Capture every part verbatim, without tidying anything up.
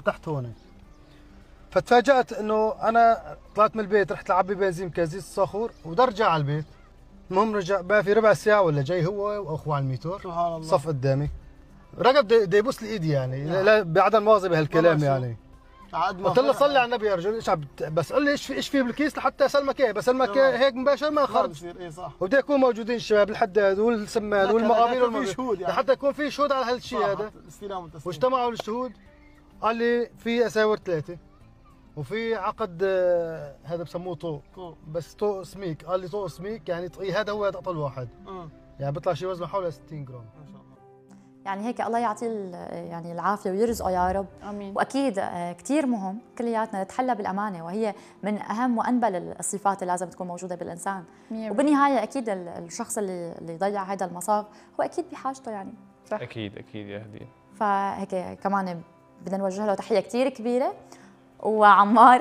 تحت هون. فتفاجأت انه انا طلعت من البيت رحت لعبي بنزين بكازيز الصخور وبدي ارجع على البيت. المهم رجع بقى في ربع ساعة ولا جاي هو واخوه على الميتور سبحان الله صف قدامي. رقب بده يبوس لي ايدي يعني لا بعد المواظب بهالكلام يعني. قلت له صلي على النبي يا رجل ايش بس قال لي ايش في ايش في بالكيس لحتى اسلمك اياه بسلمك اياه هيك مباشر ما خرج. اي صح. وبده يكون موجودين الشباب الحداد والسمان والمقابل والمشهود يعني. لحتى يكون في شهود على هالشيء هذا. واجتمعوا الشهود قال لي في اساور ثلاثه وفي عقد آه هذا بسموه طوق بس طوق سميك. قال لي طوق سميك يعني طقي هذا هو اطول واحد. م. يعني بيطلع شيء وزنه حوالي ستين جرام. ما شاء الله. يعني هيك الله يعطيه يعني العافيه ويرزقه يا رب. امين. واكيد كثير مهم كلياتنا نتحلى بالامانه وهي من اهم وانبل الصفات اللي لازم تكون موجوده بالانسان. وبالنهايه اكيد الشخص اللي اللي يضيع هذا المصاغ هو اكيد بحاجته يعني. صح. اكيد اكيد يا هديه. فهيك كمان بدنا نوجه له تحيه كثير كبيره. وعمار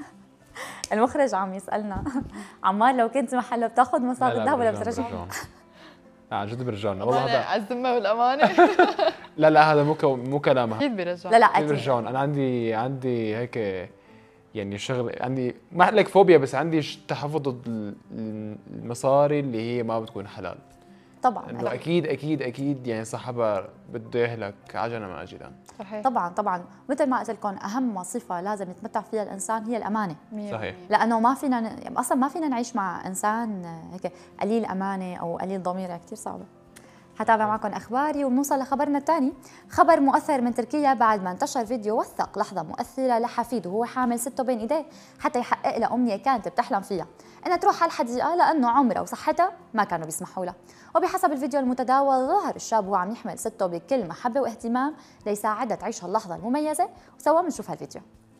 المخرج عم يسالنا عمار لو كنت محله بتاخذ مصاغ الذهب ولا بترجعه؟ عن جد برجعنا والله هذا على الذمه والامانه. لا لا هذا مو مو كلام اكيد بيرجعوا. لا لا اكيد بيرجعون. انا عندي عندي هيك يعني شغل عندي ما لك فوبيا بس عندي تحفظ ضد المصاري اللي هي ما بتكون حلال. طبعا انه اكيد اكيد اكيد يعني صاحبها بده يهلك عجلا ما اجلا. صحيح. طبعا طبعا مثل ما قلت لكم اهم صفه لازم يتمتع فيها الانسان هي الامانه. صحيح. لانه ما فينا يعني اصلا ما فينا نعيش مع انسان هيك قليل امانه او قليل ضمير كثير صعبه. حتابع معكم اخباري وبنوصل لخبرنا الثاني. خبر مؤثر من تركيا بعد ما انتشر فيديو وثق لحظه مؤثره لحفيده وهو حامل سته بين ايديه حتى يحقق لها امنيه كانت بتحلم فيها انها تروح على الحديقه لانه عمرها وصحتها ما كانوا بيسمحوا لها. وبحسب الفيديو المتداول ظهر الشاب وهو عم يحمل سته بكل محبه واهتمام ليساعدها تعيش هاللحظه المميزه وسوا بنشوف هالفيديو.